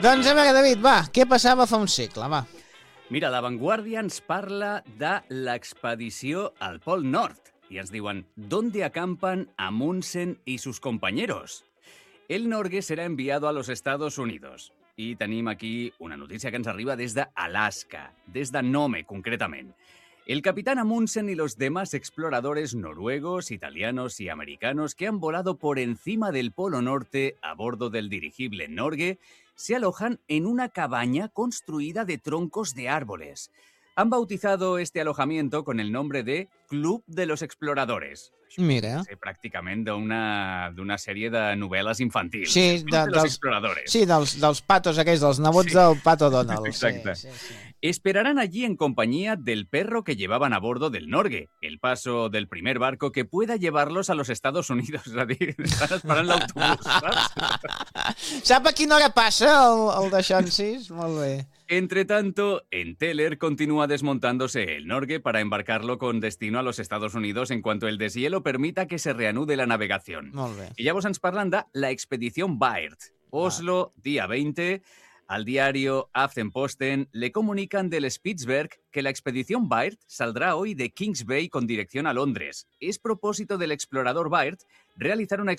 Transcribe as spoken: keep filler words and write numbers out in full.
Doncs a veure, David, va, què passava fa un segle, va? Mira, La Vanguardia ens parla de l'expedició al Pol Nord i ens diuen ¿dónde acampan Amundsen y sus compañeros? El Norge será enviado a los Estados Unidos. I tenim aquí una notícia que ens arriba des d'Alaska, des de Nome, concretament. El capitán Amundsen y los demás exploradores noruegos, italianos y americanos que han volado por encima del Polo Norte a bordo del dirigible Norge se alojan en una cabaña construida de troncos de árboles. Han bautizado este alojamiento con el nombre de Club de los Exploradores. Mira. Sí, pràcticament d'una d'una sèrie de novel·les infantils. Sí, Club de, de los dels, Exploradores. sí dels, dels patos aquells, dels nebots Sí. del Pato Donald. Exacte. Sí, sí, sí. Esperarán allí en compañía del perro que llevaban a bordo del Norge, el paso del primer barco que pueda llevarlos a los Estados Unidos. És a dir, estan esperant l'autobús, saps? Sap a quina hora passa el, el d'això en sis? Molt bé. Entre tanto, en Teller continúa desmontándose el Norge para embarcarlo con destino a los Estados Unidos en cuanto el deshielo permita que se reanude la navegación. Molt bé. Y llavors ens parlen de la expedición Baird. Oslo, día veinte. Al diario Aftenposten le comunican del Spitsberg que la expedición Baird saldrá hoy de Kings Bay con dirección a Londres. Es propósito del explorador Baird realizar una